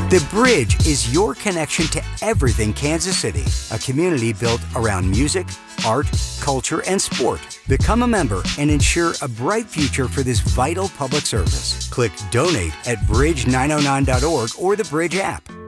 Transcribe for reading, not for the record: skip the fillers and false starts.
The Bridge is your connection to everything Kansas City, a community built around music, art, culture, and sport. Become a member and ensure a bright future for this vital public service. Click Donate at bridge909.org or the Bridge app.